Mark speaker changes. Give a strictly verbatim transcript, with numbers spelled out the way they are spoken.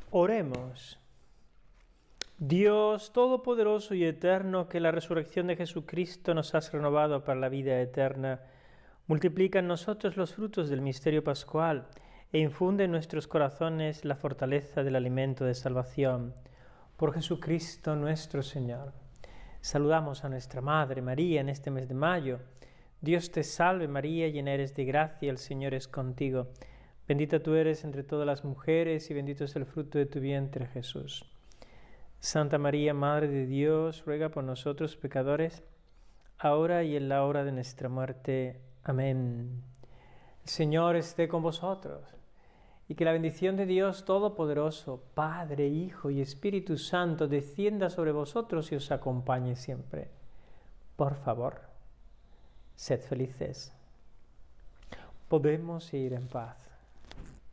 Speaker 1: Oremos. Dios Todopoderoso y Eterno, que la resurrección de Jesucristo nos has renovado para la vida eterna, multiplica en nosotros los frutos del misterio pascual e infunde en nuestros corazones la fortaleza del alimento de salvación. Por Jesucristo nuestro Señor. Saludamos a nuestra Madre María en este mes de mayo. Dios te salve María, llena eres de gracia, el Señor es contigo. Bendita tú eres entre todas las mujeres y bendito es el fruto de tu vientre, Jesús. Santa María, Madre de Dios, ruega por nosotros pecadores, ahora y en la hora de nuestra muerte. Amén. El Señor esté con vosotros, y que la bendición de Dios Todopoderoso, Padre, Hijo y Espíritu Santo, descienda sobre vosotros y os acompañe siempre. Por favor, sed felices. Podemos ir en paz.